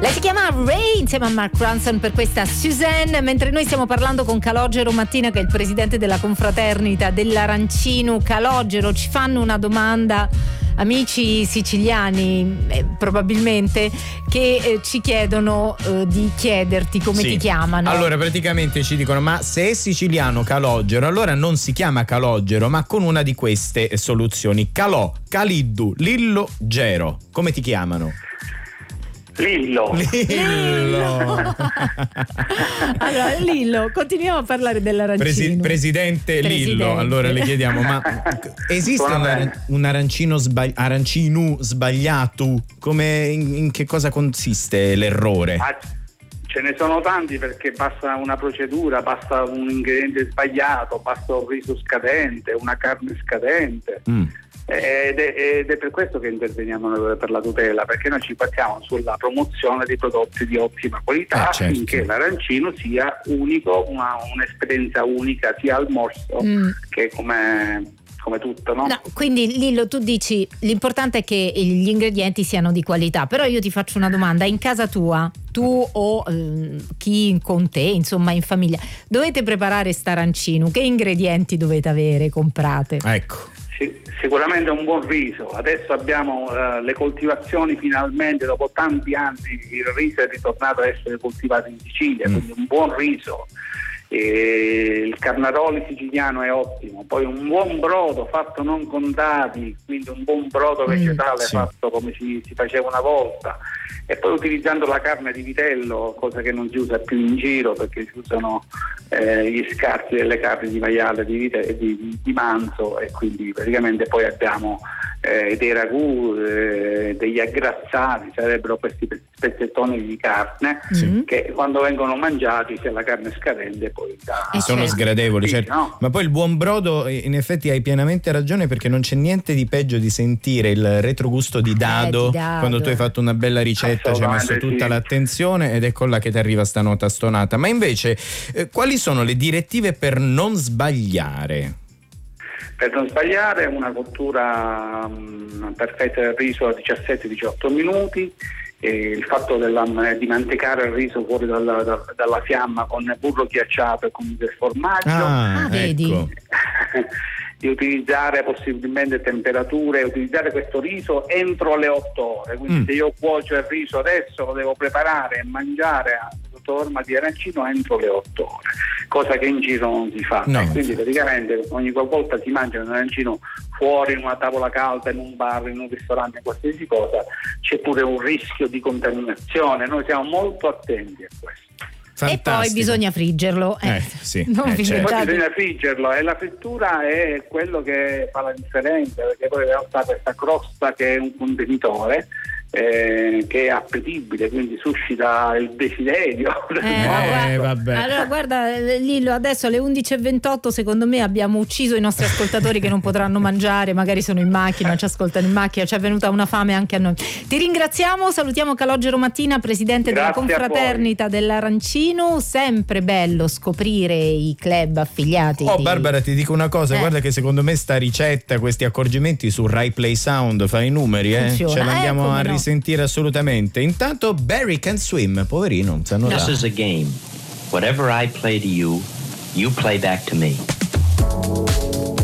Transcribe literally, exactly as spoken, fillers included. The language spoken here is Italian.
Lei si chiama Ray insieme a Mark Ronson per questa Suzanne, mentre noi stiamo parlando con Calogero Mattina, che è il presidente della confraternita dell'Arancino. Calogero, ci fanno una domanda amici siciliani eh, probabilmente che eh, ci chiedono eh, di chiederti come sì. ti chiamano. Allora praticamente ci dicono: ma se è siciliano Calogero, allora non si chiama Calogero, ma con una di queste soluzioni: Calò, Caliddu, Lillo, Gero. Come ti chiamano? Lillo. Lillo. Allora Lillo, continuiamo a parlare dell'arancino. Presi- presidente, Presidente Lillo, allora le chiediamo: ma esiste un, ar- un arancino sbagli- arancino sbagliato? Come, in, in che cosa consiste l'errore? Ah, ce ne sono tanti, perché basta una procedura, basta un ingrediente sbagliato, basta un riso scadente, una carne scadente. Mm. Ed è, ed è per questo che interveniamo per la tutela, perché noi ci battiamo sulla promozione di prodotti di ottima qualità, eh, certo. affinché l'arancino sia unico, una, un'esperienza unica sia al morso mm. che come, come tutto, no? No, quindi Lillo, tu dici l'importante è che gli ingredienti siano di qualità, però io ti faccio una domanda: in casa tua, tu o eh, chi con te, insomma in famiglia, dovete preparare st'arancino, che ingredienti dovete avere, comprate? Ecco. Sicuramente un buon riso. Adesso abbiamo uh, le coltivazioni, finalmente dopo tanti anni il riso è ritornato a essere coltivato in Sicilia, mm. quindi un buon riso. E il carnaroli siciliano è ottimo, poi un buon brodo fatto non con dadi, quindi un buon brodo vegetale mm, sì. fatto come si, si faceva una volta, e poi utilizzando la carne di vitello, cosa che non si usa più in giro perché si usano eh, gli scarti delle carni di maiale, di, vite- di, di, di manzo, e quindi praticamente poi abbiamo eh, dei ragù, eh, degli aggrazzati, sarebbero questi pezzettoni di carne sì. che quando vengono mangiati, se la carne è scadente poi da... sono certo. sgradevoli, certo. Sì, no? Ma poi il buon brodo, in effetti hai pienamente ragione, perché non c'è niente di peggio di sentire il retrogusto di dado, eh, di dado. Quando tu hai fatto una bella ricetta, ci hai messo tutta sì. l'attenzione, ed ecco là che ti arriva sta nota stonata. Ma invece eh, quali sono le direttive per non sbagliare? Per non sbagliare, una cottura um, perfetta del riso a diciassette diciotto minuti, e il fatto della, di mantecare il riso fuori dalla, da, dalla fiamma con burro ghiacciato e con del formaggio. Ah, vedi. Ecco. Di utilizzare possibilmente temperature, utilizzare questo riso entro le otto ore, quindi mm. se io cuocio il riso adesso, lo devo preparare e mangiare sotto forma di arancino entro le otto ore, cosa che in giro non si fa. No. Quindi praticamente ogni volta si mangia un arancino fuori, in una tavola calda, in un bar, in un ristorante, qualsiasi cosa, c'è pure un rischio di contaminazione. Noi siamo molto attenti a questo. Fantastico. E poi bisogna friggerlo, eh, eh, sì, non eh, certo. Poi bisogna friggerlo, e la frittura è quello che fa la differenza, perché poi in realtà questa crosta, che è un contenitore eh, che è appetibile, quindi suscita il desiderio. Eh, eh, vabbè. Allora guarda Lillo, adesso alle undici e ventotto secondo me abbiamo ucciso i nostri ascoltatori che non potranno mangiare, magari sono in macchina, ci ascoltano in macchina, ci è venuta una fame anche a noi. Ti ringraziamo, salutiamo Calogero Mattina, presidente Grazie della confraternita dell'Arancino. Sempre bello scoprire i club affiliati. Oh di... Barbara, ti dico una cosa, eh. guarda che secondo me sta ricetta, questi accorgimenti su Rai Play Sound, fai i numeri, eh? Ce l'andiamo eh, a no. risentire assolutamente. Intanto Barry Can Swim, poverino, non sanno This là. is a game. Whatever I play to you, you play back to me.